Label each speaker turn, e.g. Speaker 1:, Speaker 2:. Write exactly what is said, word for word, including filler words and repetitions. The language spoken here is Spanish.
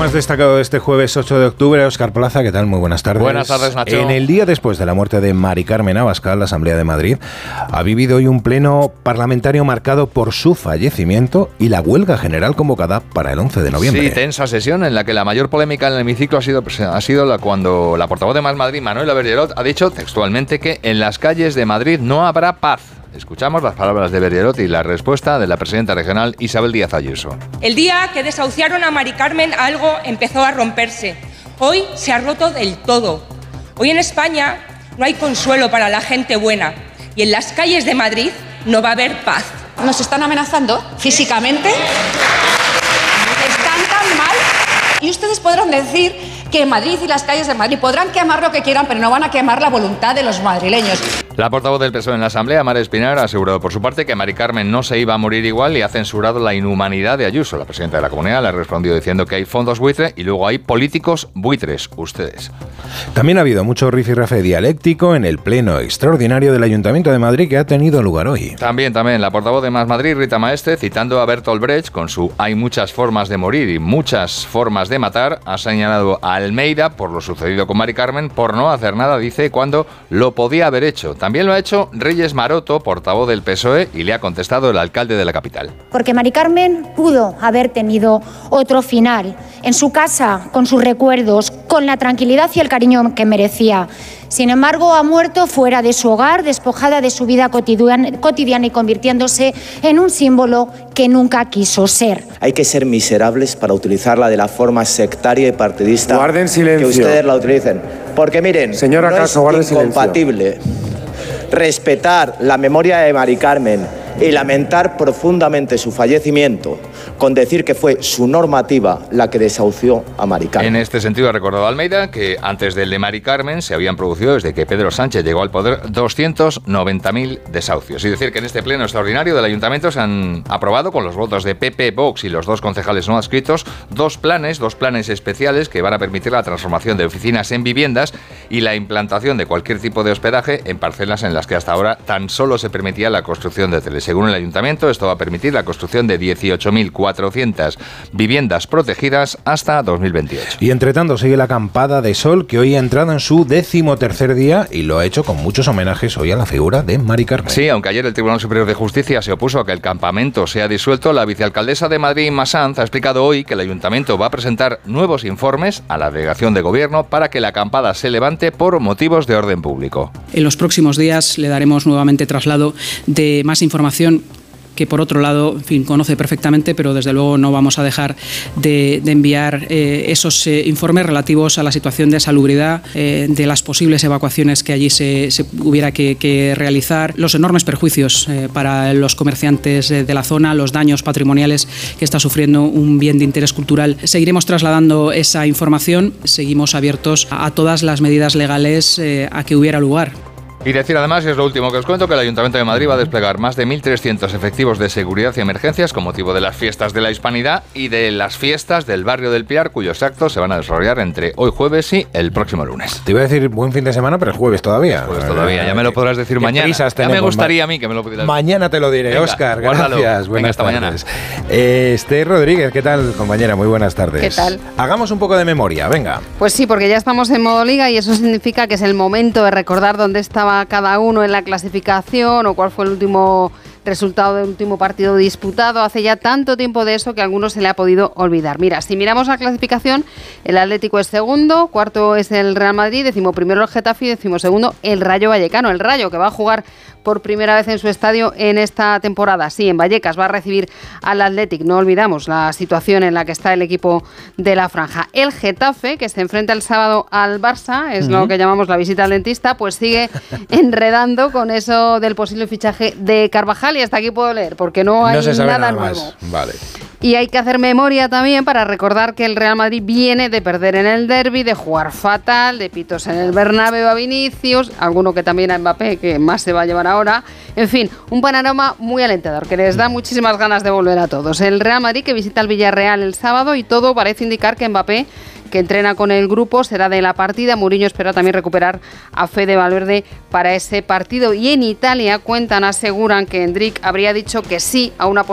Speaker 1: más destacado de este jueves ocho de octubre, Óscar Plaza, ¿qué tal? Muy buenas tardes.
Speaker 2: Buenas tardes, Nacho.
Speaker 1: En el día después de la muerte de Mari Carmen Abascal, la Asamblea de Madrid ha vivido hoy un pleno parlamentario marcado por su fallecimiento y la huelga general convocada para el once de noviembre.
Speaker 2: Sí, tensa sesión en la que la mayor polémica en el hemiciclo ha sido, ha sido la, cuando la portavoz de Más Madrid, Manuela Bergerot, ha dicho textualmente que en las calles de Madrid no habrá paz. Escuchamos las palabras de Bergerot y la respuesta de la presidenta regional Isabel Díaz Ayuso.
Speaker 3: El día que desahuciaron a Mari Carmen, algo empezó a romperse. Hoy se ha roto del todo. Hoy en España no hay consuelo para la gente buena y en las calles de Madrid no va a haber paz.
Speaker 4: Nos están amenazando físicamente, están tan mal y ustedes podrán decir que Madrid y las calles de Madrid podrán quemar lo que quieran, pero no van a quemar la voluntad de los madrileños.
Speaker 2: La portavoz del P S O E en la Asamblea, Mara Espinar, ha asegurado por su parte que Mari Carmen no se iba a morir igual y ha censurado la inhumanidad de Ayuso. La presidenta de la Comunidad le ha respondido diciendo que hay fondos buitre y luego hay políticos buitres, ustedes.
Speaker 1: También ha habido mucho rifirrafe dialéctico en el pleno extraordinario del Ayuntamiento de Madrid que ha tenido lugar hoy.
Speaker 2: También, también, la portavoz de Más Madrid, Rita Maestre, citando a Bertolt Brecht con su "hay muchas formas de morir y muchas formas de matar", ha señalado a Almeida por lo sucedido con Mari Carmen por no hacer nada, dice, cuando lo podía haber hecho. También lo ha hecho Reyes Maroto, portavoz del P S O E, y le ha contestado el alcalde de la capital.
Speaker 5: Porque Mari Carmen pudo haber tenido otro final, en su casa, con sus recuerdos, con la tranquilidad y el cariño que merecía. Sin embargo, ha muerto fuera de su hogar, despojada de su vida cotidiana, cotidiana y convirtiéndose en un símbolo que nunca quiso ser.
Speaker 6: Hay que ser miserables para utilizarla de la forma sectaria y partidista.
Speaker 7: Guarden silencio.
Speaker 6: Que ustedes la utilicen. Porque miren,
Speaker 7: Señora
Speaker 6: no
Speaker 7: Caso,
Speaker 6: es incompatible respetar la memoria de Mari Carmen y lamentar profundamente su fallecimiento con decir que fue su normativa la que desahució a Mari Carmen.
Speaker 2: En este sentido ha recordado Almeida que antes del de Mari Carmen se habían producido, desde que Pedro Sánchez llegó al poder, doscientos noventa mil desahucios. Es decir, que en este pleno extraordinario del Ayuntamiento se han aprobado, con los votos de P P, Vox y los dos concejales no adscritos, dos planes, dos planes especiales que van a permitir la transformación de oficinas en viviendas y la implantación de cualquier tipo de hospedaje en parcelas en las que hasta ahora tan solo se permitía la construcción de hoteles. Según el Ayuntamiento, esto va a permitir la construcción de dieciocho mil cuatrocientas viviendas protegidas hasta dos mil veintiocho.
Speaker 1: Y entre tanto sigue la acampada de sol que hoy ha entrado en su decimotercer día y lo ha hecho con muchos homenajes hoy a la figura de Mari Carmen.
Speaker 2: Sí, aunque ayer el Tribunal Superior de Justicia se opuso a que el campamento sea disuelto, la vicealcaldesa de Madrid, Inma Sanz, ha explicado hoy que el Ayuntamiento va a presentar nuevos informes a la delegación de gobierno para que la acampada se levante por motivos de orden público.
Speaker 8: En los próximos días le daremos nuevamente traslado de más información que por otro lado, en fin, conoce perfectamente, pero desde luego no vamos a dejar de, de enviar eh, esos eh, informes relativos a la situación de salubridad, eh, de las posibles evacuaciones que allí se, se hubiera que, que realizar, los enormes perjuicios eh, para los comerciantes de, de la zona, los daños patrimoniales que está sufriendo un bien de interés cultural. Seguiremos trasladando esa información, seguimos abiertos a, a todas las medidas legales eh, a que hubiera lugar.
Speaker 2: Y decir además, y es lo último que os cuento, que el Ayuntamiento de Madrid va a desplegar más de mil trescientos efectivos de seguridad y emergencias con motivo de las fiestas de la Hispanidad y de las fiestas del barrio del Pilar, cuyos actos se van a desarrollar entre hoy jueves y el próximo lunes.
Speaker 1: Te iba a decir buen fin de semana, pero es jueves todavía.
Speaker 2: Pues todavía, ya me lo podrás decir mañana. Ya me gustaría a mí que me lo pudieras decir.
Speaker 1: Mañana te lo diré,
Speaker 2: Venga,
Speaker 1: Óscar.
Speaker 2: Guárdalo.
Speaker 1: Gracias. Buenas
Speaker 2: Venga, hasta
Speaker 1: tardes.
Speaker 2: mañana.
Speaker 1: Eh, Esther Rodríguez, ¿qué tal, compañera? Muy buenas tardes.
Speaker 9: ¿Qué tal?
Speaker 1: Hagamos un poco de memoria, venga.
Speaker 9: Pues sí, porque ya estamos en modo liga y eso significa que es el momento de recordar dónde estaba cada uno en la clasificación o cuál fue el último resultado del último partido disputado. Hace ya tanto tiempo de eso que a algunos se le ha podido olvidar. Mira, si miramos la clasificación, el Atlético es segundo, cuarto es el Real Madrid, decimoprimero el Getafe y decimosegundo el Rayo Vallecano. El Rayo que va a jugar por primera vez en su estadio en esta temporada. Sí, en Vallecas va a recibir al Athletic. No olvidamos la situación en la que está el equipo de la franja. El Getafe, que se enfrenta el sábado al Barça, es uh-huh. lo que llamamos la visita al dentista, pues sigue enredando con eso del posible fichaje de Carvajal y hasta aquí puedo leer, porque no hay
Speaker 1: no se sabe
Speaker 9: nada,
Speaker 1: nada
Speaker 9: nuevo.
Speaker 1: Más. Vale.
Speaker 9: Y hay que hacer memoria también para recordar que el Real Madrid viene de perder en el derbi, de jugar fatal, de pitos en el Bernabéu a Vinicius, alguno que también a Mbappé, que más se va a llevar ahora. En fin, un panorama muy alentador, que les da muchísimas ganas de volver a todos. El Real Madrid que visita el Villarreal el sábado y todo parece indicar que Mbappé, que entrena con el grupo, será de la partida. Mourinho espera también recuperar a Fede Valverde para ese partido. Y en Italia cuentan, aseguran que Endrick habría dicho que sí a una